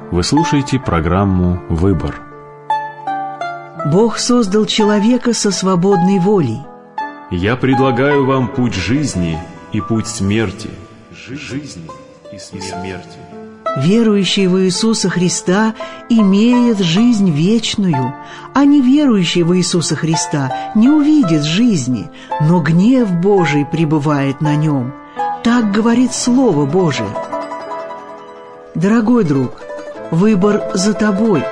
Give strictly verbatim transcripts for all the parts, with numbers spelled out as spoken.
Вы слушаете программу «Выбор». Бог создал человека со свободной волей. Я предлагаю вам путь жизни и путь смерти. Жизни и смерти. Верующий в Иисуса Христа имеет жизнь вечную, а неверующий в Иисуса Христа не увидит жизни, но гнев Божий пребывает на нем. Так говорит Слово Божие. Дорогой друг, выбор за тобой.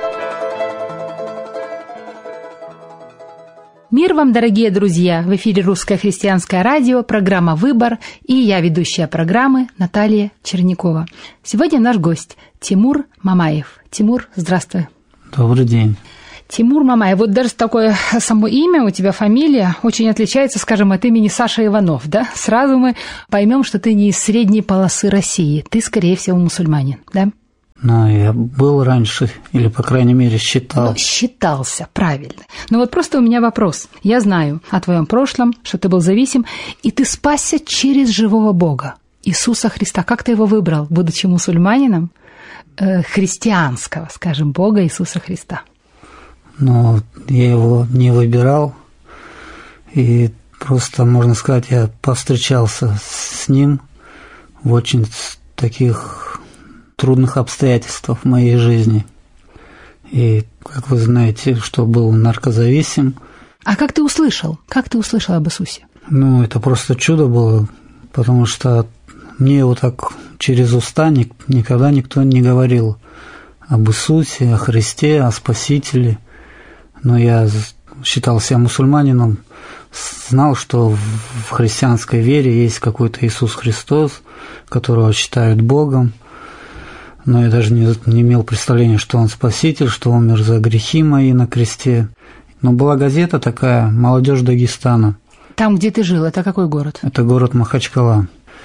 Мир вам, дорогие друзья! В эфире Русское христианское радио, программа «Выбор» и я, ведущая программы, Наталья Чернякова. Сегодня наш гость Тимур Мамаев. Тимур, здравствуй. Добрый день. Тимур Мамаев. Вот даже такое само имя, у тебя фамилия очень отличается, скажем, от имени Саша Иванов, да? Сразу мы поймем, что ты не из средней полосы России. Ты, скорее всего, мусульманин, да? Ну, я был раньше, или, по крайней мере, считал. Ну, считался, правильно. Но вот просто у меня вопрос. Я знаю о твоем прошлом, что ты был зависим, и ты спасся через живого Бога, Иисуса Христа. Как ты его выбрал, будучи мусульманином, э, христианского, скажем, Бога Иисуса Христа? Ну, я его не выбирал, и просто, можно сказать, я повстречался с ним в очень таких трудных обстоятельствах в моей жизни. И, как вы знаете, что был наркозависим. А как ты услышал? Как ты услышал об Иисусе? Ну, это просто чудо было, потому что мне вот так через уста никогда никто не говорил об Иисусе, о Христе, о Спасителе. Но я считал себя мусульманином, знал, что в христианской вере есть какой-то Иисус Христос, которого считают Богом. Но я даже не, не имел представления, что он спаситель, что умер за грехи мои на кресте. Но была газета такая «Молодежь Дагестана». Там, где ты жил, это какой город? Это город Махачкала.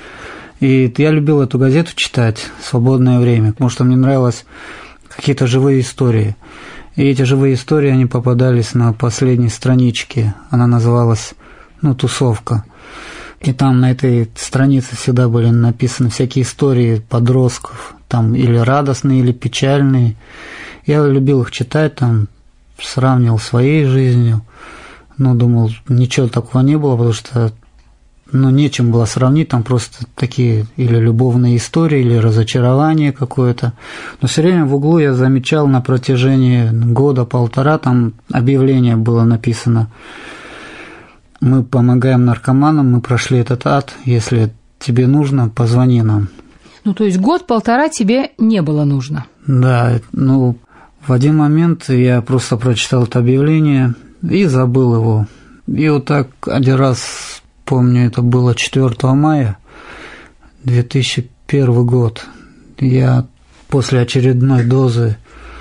И я любил эту газету читать в свободное время, потому что мне нравились какие-то живые истории. И эти живые истории, они попадались на последней страничке. Она называлась, ну, «Тусовка». И там на этой странице всегда были написаны всякие истории подростков, там или радостные, или печальные. Я любил их читать, там сравнивал своей жизнью, но думал, ничего такого не было, потому что ну, нечем было сравнить, там просто такие или любовные истории, или разочарование какое-то. Но все время в углу я замечал на протяжении года-полтора, там объявление было написано: мы помогаем наркоманам, мы прошли этот ад, если тебе нужно, позвони нам. Ну, то есть год-полтора тебе не было нужно? Да, ну, в один момент я просто прочитал это объявление и забыл его. И вот так один раз, помню, это было четвёртого мая, две тысячи первый год, я после очередной дозы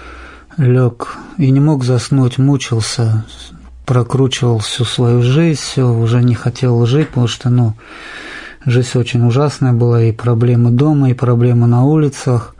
лег и не мог заснуть, мучился, прокручивал всю свою жизнь, все, уже не хотел жить, потому что, ну, жизнь очень ужасная была, и проблемы дома, и проблемы на улицах,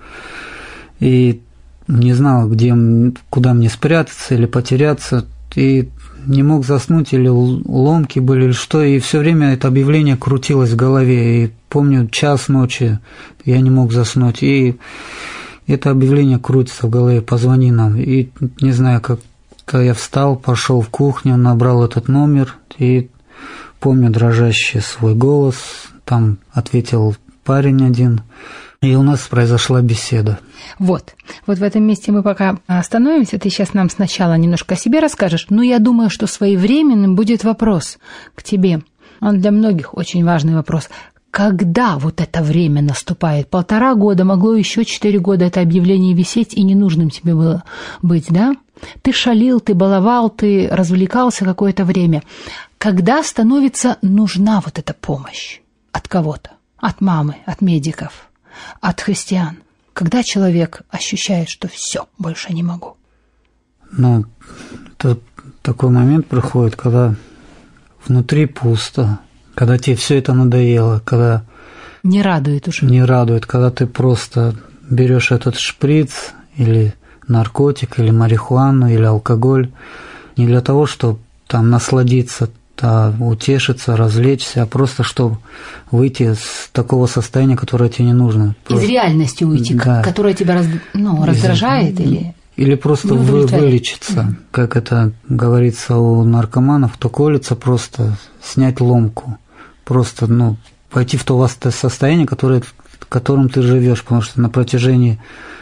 и не знал, где, куда мне спрятаться или потеряться, и не мог заснуть, или ломки были, или что, и все время это объявление крутилось в голове, и помню, час ночи я не мог заснуть, и это объявление крутится в голове, позвони нам, и не знаю, как я встал, пошел в кухню, набрал этот номер, и помню дрожащий свой голос, там ответил парень один, и у нас произошла беседа. Вот, вот в этом месте мы пока остановимся, ты сейчас нам сначала немножко о себе расскажешь, но я думаю, что своевременным будет вопрос к тебе, он для многих очень важный вопрос. Когда вот это время наступает? Полтора года, могло еще четыре года это объявление висеть, и ненужным тебе было быть, да? Ты шалил, ты баловал, ты развлекался какое-то время. Когда становится нужна вот эта помощь от кого-то? От мамы, от медиков, от христиан? Когда человек ощущает, что все, больше не могу? Ну, это такой момент проходит, когда внутри пусто, когда тебе все это надоело, когда не радует уже. Не радует, когда ты просто берешь этот шприц или наркотик, или марихуану, или алкоголь не для того, чтобы там насладиться а утешиться, развлечься, а просто чтобы выйти с такого состояния, которое тебе не нужно. Просто... Из реальности уйти, да. Которая тебя раз... ну, раздражает Из... или... Или просто вы, вылечиться, mm-hmm. как это говорится у наркоманов, кто колется, просто снять ломку, просто, ну, пойти в то состояние, которое, в котором ты живешь, потому что на протяжении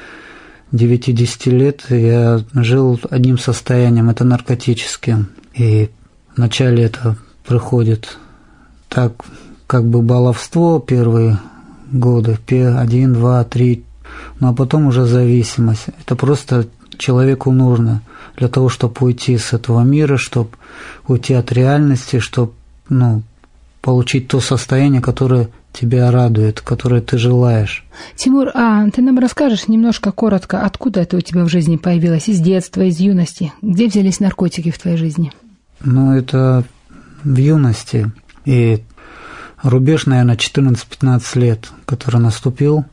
девяти-десяти лет я жил одним состоянием, это наркотическим, и вначале это приходит так, как бы баловство первые годы, один, два, три, ну а потом уже зависимость, это просто... Человеку нужно для того, чтобы уйти с этого мира, чтобы уйти от реальности, чтобы, ну, получить то состояние, которое тебя радует, которое ты желаешь. Тимур, а ты нам расскажешь немножко коротко, откуда это у тебя в жизни появилось? Из детства, из юности? Где взялись наркотики в твоей жизни? Ну, это в юности. И рубеж, наверное, четырнадцать-пятнадцать лет, который наступил.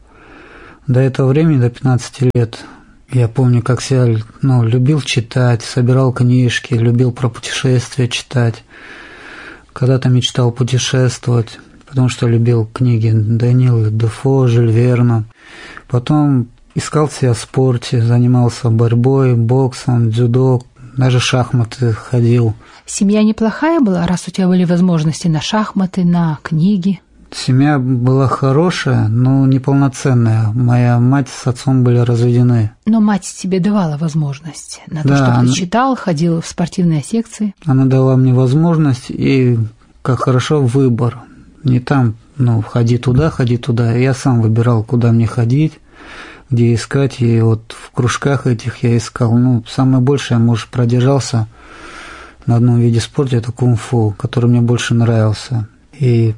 До этого времени, до пятнадцати лет, я помню, как себя, ну, любил читать, собирал книжки, любил про путешествия читать. Когда-то мечтал путешествовать, потому что любил книги Даниэла Дефо, Жюль Верна. Потом искал себя в спорте, занимался борьбой, боксом, дзюдо, даже шахматы ходил. Семья неплохая была, раз у тебя были возможности на шахматы, на книги? Семья была хорошая, но неполноценная. Моя мать с отцом были разведены. Но мать тебе давала возможность на то, да, чтобы она... ты читал, ходил в спортивные секции? Она дала мне возможность и, как хорошо, выбор. Не там, ну, ходи туда, ходи туда. Я сам выбирал, куда мне ходить, где искать. И вот в кружках этих я искал. Ну, самое большее, я, может, продержался на одном виде спорта, это кунг-фу, который мне больше нравился. И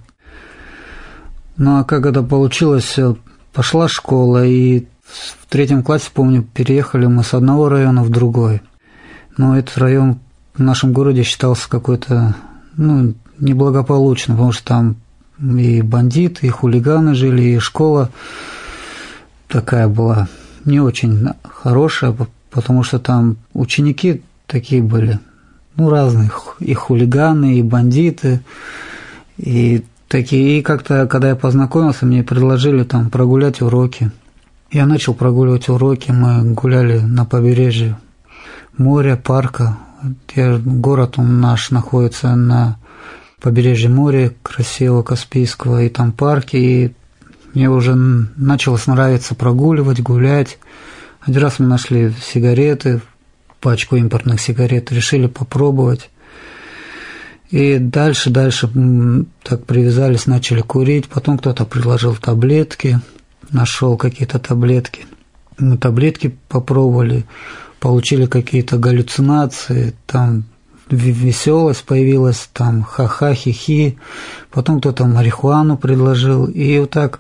ну, а как это получилось, пошла школа, и в третьем классе, помню, переехали мы с одного района в другой. Но этот район в нашем городе считался какой-то, ну, неблагополучным, потому что там и бандиты, и хулиганы жили, и школа такая была не очень хорошая, потому что там ученики такие были, ну, разные, и хулиганы, и бандиты, и... Такие, и как-то, когда я познакомился, мне предложили там прогулять уроки. Я начал прогуливать уроки, мы гуляли на побережье моря, парка. Я, город он наш находится на побережье моря, красивого, Каспийского, и там парки, и мне уже началось нравиться прогуливать, гулять. Один раз мы нашли сигареты, пачку импортных сигарет, решили попробовать. И дальше, дальше так привязались, начали курить. Потом кто-то предложил таблетки, нашел какие-то таблетки. Мы таблетки попробовали, получили какие-то галлюцинации, там веселость появилась, там ха-ха, хи-хи. Потом кто-то марихуану предложил. И вот так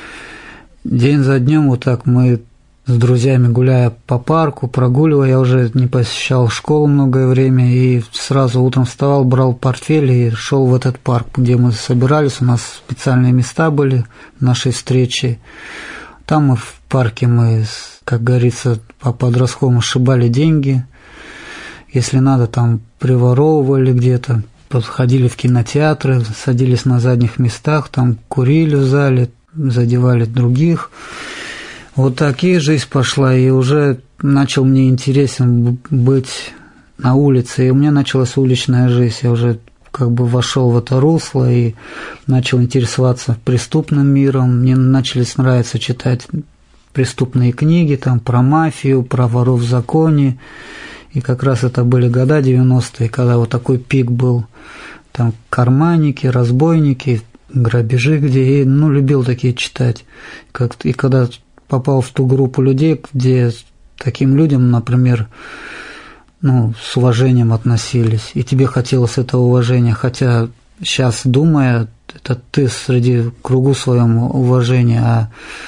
день за днем вот так мы с друзьями, гуляя по парку, прогуливая, я уже не посещал школу многое время, и сразу утром вставал, брал портфель и шел в этот парк, где мы собирались, у нас специальные места были нашей встречи. Там мы в парке, мы, как говорится, по-подростковому сшибали деньги, если надо, там приворовывали где-то, ходили в кинотеатры, садились на задних местах, там курили в зале, задевали других. Вот такие жизнь пошла, и уже начал мне интересен быть на улице, и у меня началась уличная жизнь, я уже как бы вошел в это русло и начал интересоваться преступным миром, мне начались нравиться читать преступные книги, там про мафию, про воров в законе, и как раз это были года девяностые, когда вот такой пик был, там карманники, разбойники, грабежи где, и, ну, любил такие читать, как, и когда попал в ту группу людей, где таким людям, например, ну, с уважением относились, и тебе хотелось этого уважения, хотя сейчас, думая, это ты среди кругу своем уважения, а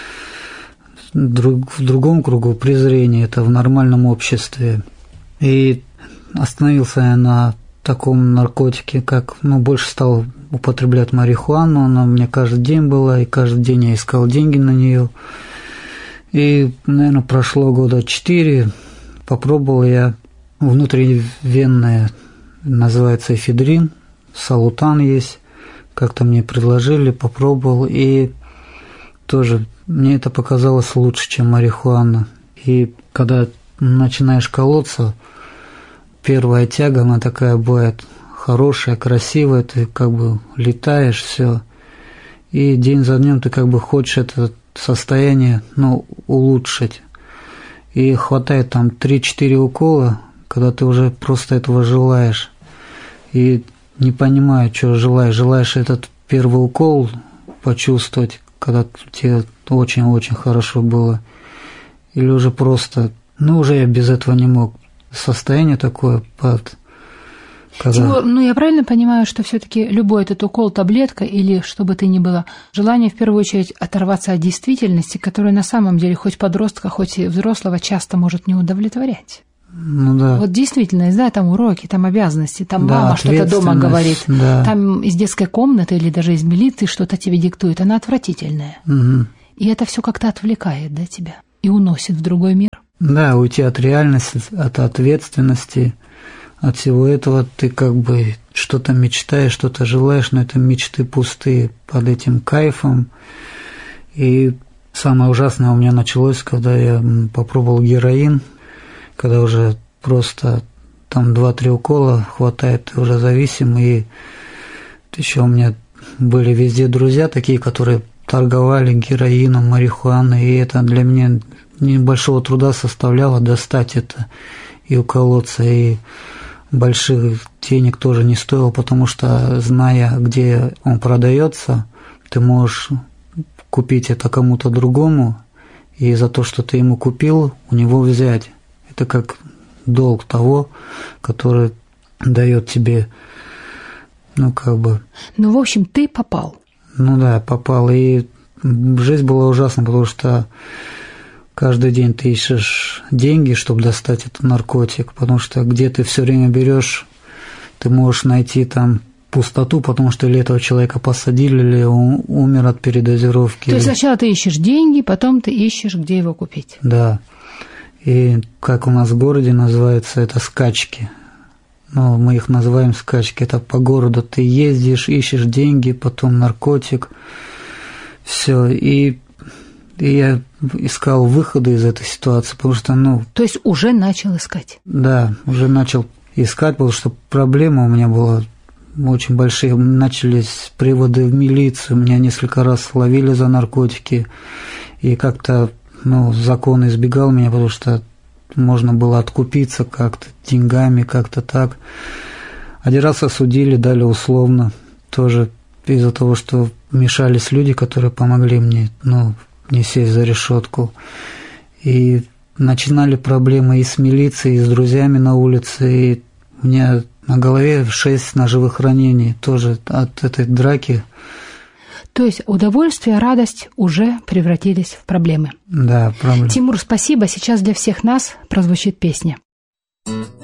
друг, в другом кругу презрение, это в нормальном обществе. И остановился я на таком наркотике, как, ну, больше стал употреблять марихуану, она у меня каждый день была, и каждый день я искал деньги на нее. И, наверное, прошло года четыре, попробовал я внутривенное, называется эфедрин, салутан есть. Как-то мне предложили, попробовал, и тоже мне это показалось лучше, чем марихуана. И когда начинаешь колоться, первая тяга, она такая бывает хорошая, красивая, ты как бы летаешь, все. И день за днем ты как бы хочешь это состояние, ну, улучшить. И хватает там три-четыре укола, когда ты уже просто этого желаешь. И не понимаю, что желаешь. Желаешь этот первый укол почувствовать, когда тебе очень-очень хорошо было. Или уже просто, ну, уже я без этого не мог. Состояние такое под... Когда... Тимур, ну я правильно понимаю, что все-таки любой этот укол, таблетка или что бы то ни было, желание в первую очередь оторваться от действительности, которая на самом деле хоть подростка, хоть и взрослого часто может не удовлетворять. Ну да. Вот действительность, да, там уроки, там обязанности, там да, мама что-то дома говорит, да. Там из детской комнаты или даже из милиции что-то тебе диктует, она отвратительная. Угу. И это все как-то отвлекает, да, тебя и уносит в другой мир. Да, уйти от реальности, от ответственности, от всего этого ты как бы что-то мечтаешь, что-то желаешь, но это мечты пустые под этим кайфом. И самое ужасное у меня началось, когда я попробовал героин, когда уже просто там два-три укола хватает, ты уже зависим. И еще у меня были везде друзья такие, которые торговали героином, марихуаной, и это для меня небольшого труда составляло достать это и уколоться, и больших денег тоже не стоило, потому что, зная, где он продается, ты можешь купить это кому-то другому, и за то, что ты ему купил, у него взять. Это как долг того, который дает тебе, ну, как бы... Ну, в общем, ты попал. Ну да, попал. И жизнь была ужасна, потому что каждый день ты ищешь деньги, чтобы достать этот наркотик, потому что где ты все время берешь, ты можешь найти там пустоту, потому что или этого человека посадили, или он умер от передозировки. То есть сначала ты ищешь деньги, потом ты ищешь, где его купить. Да. И как у нас в городе называется, это скачки. Ну, мы их называем скачки. Это по городу ты ездишь, ищешь деньги, потом наркотик. Все. И, и я искал выходы из этой ситуации, потому что, ну... То есть уже начал искать? Да, уже начал искать, потому что проблема у меня была очень большие. Начались приводы в милицию, меня несколько раз ловили за наркотики. И как-то, ну, закон избегал меня, потому что можно было откупиться как-то деньгами, как-то так. Один раз осудили, дали условно, тоже из-за того, что вмешались люди, которые помогли мне, ну, не сесть за решетку. И начинали проблемы и с милицией, и с друзьями на улице, и у меня на голове шесть ножевых ранений тоже от этой драки. То есть удовольствие, радость уже превратились в проблемы. Да, проблемы. Тимур, спасибо. Сейчас для всех нас прозвучит песня.